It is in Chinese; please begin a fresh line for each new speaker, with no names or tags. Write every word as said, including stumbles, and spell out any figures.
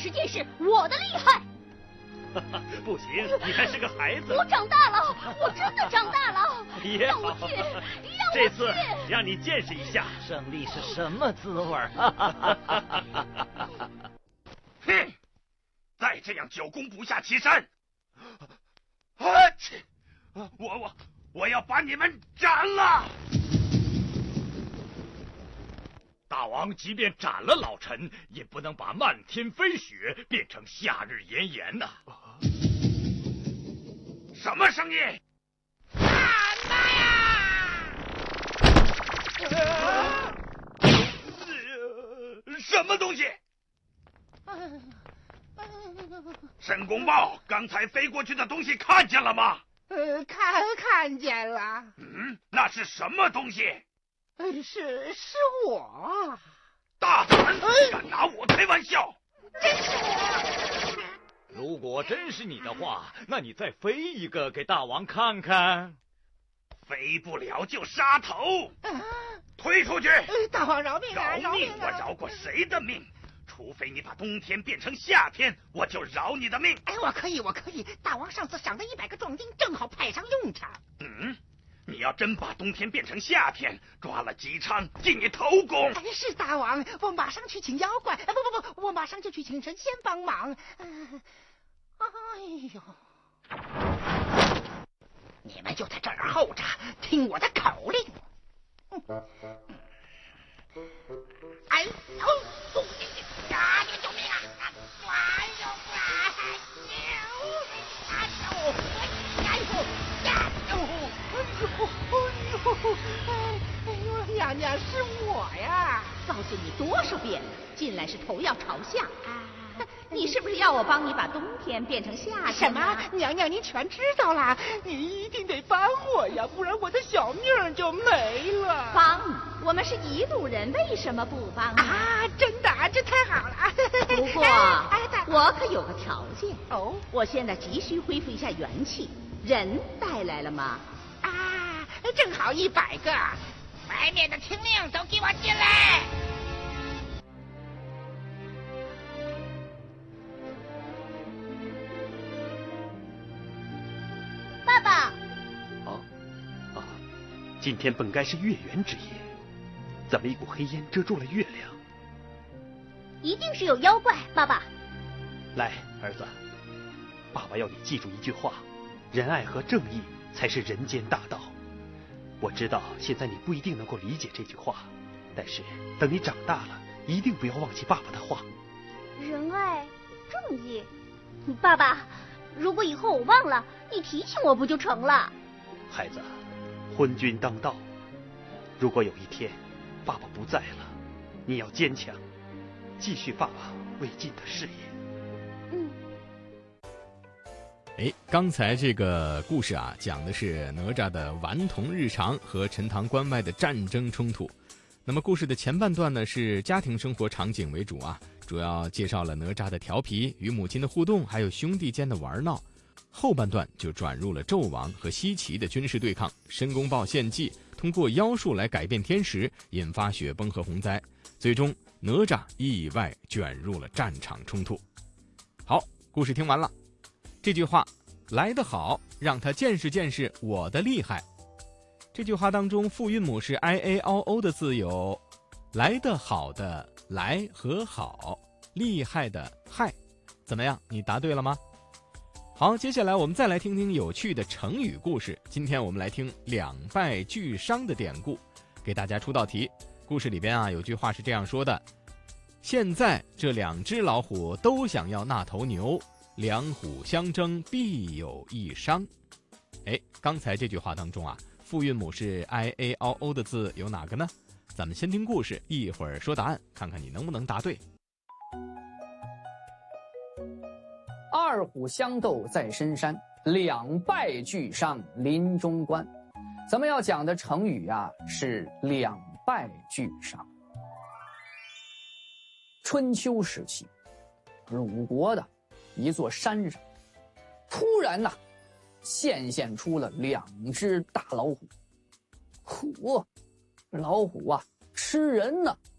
识见识我的厉害。
不行，你还是个孩子。
我长大了，我真的长大了。
也
让我去，让我去。
这次让你见识一下
胜利是什么滋味。
哼！再这样久攻不下岐山，啊！我我我要把你们斩了！
大王即便斩了老臣，也不能把漫天飞雪变成夏日炎炎呐、啊！
什么声音？
啊妈呀！
啊、什么东西？申公豹，刚才飞过去的东西看见了吗？
呃，看看见了。
嗯，那是什么东西？
呃，是是我。
大胆，敢拿我开玩笑！
真是我。
如果真是你的话，那你再飞一个给大王看看。
飞不了就杀头，
啊、
推出去！
呃、大王饶命啊！
饶命！我饶过谁的命？除非你把冬天变成夏天，我就饶你的命。
哎，我可以，我可以。大王上次赏的一百个壮丁，正好派上用场。
嗯，你要真把冬天变成夏天，抓了姬昌进你头宫。
哎，是大王，我马上去请妖怪。哎，不不不，我马上就去请神仙帮忙。嗯、呃，哎呦，你们就在这儿候着，听我的口令。嗯、哎呦！啊！你救命啊！哎呦！哎呦！哎呦！哎呦！哎呦！哎呦！哎呦！娘娘是我呀！
告诉你多少遍了，进来是头要朝下。啊、你是不是要我帮你把冬天变成夏天？
什么？娘娘您全知道了，你一定得帮我呀，不然我的小命就没了。
帮你？我们是一路人，为什么不帮你？
啊，真的，这太好了。
不过，
哎、
我可有个条件。
哦，
我现在急需恢复一下元气，人带来了吗？
啊，正好一百个。外面的听令都给我进来。
爸爸。
哦，啊，今天本该是月圆之夜。怎么一股黑烟遮住了月亮？
一定是有妖怪，爸爸。
来，儿子，爸爸要你记住一句话：仁爱和正义才是人间大道。我知道现在你不一定能够理解这句话，但是等你长大了，一定不要忘记爸爸的话。
仁爱正义，爸爸，如果以后我忘了，你提醒我不就成了？
孩子，昏君当道，如果有一天爸爸不在了，你要坚强，继续爸爸未尽的事业。
嗯。
哎，刚才这个故事啊，讲的是哪吒的顽童日常和陈塘关外的战争冲突。那么故事的前半段呢，是家庭生活场景为主啊，主要介绍了哪吒的调皮、与母亲的互动，还有兄弟间的玩闹。后半段就转入了纣王和西岐的军事对抗，申公豹献计，通过妖术来改变天时，引发雪崩和洪灾，最终哪吒意外卷入了战场冲突。好，故事听完了。这句话来得好，让他见识见识我的厉害。这句话当中复韵母是 i a o o 的字有来得好的来和好，厉害的害。怎么样，你答对了吗？好，接下来我们再来听听有趣的成语故事。今天我们来听两败俱伤的典故，给大家出道题。故事里边啊，有句话是这样说的：现在这两只老虎都想要那头牛，两虎相争必有一伤。哎，刚才这句话当中啊，复韵母是 i a o o 的字有哪个呢？咱们先听故事，一会儿说答案，看看你能不能答对。
二虎相斗在深山，两败俱伤临终关。咱们要讲的成语啊，是两败俱伤。春秋时期，鲁国的一座山上，突然呐、啊，现现出了两只大老虎。虎，老虎啊，吃人呢，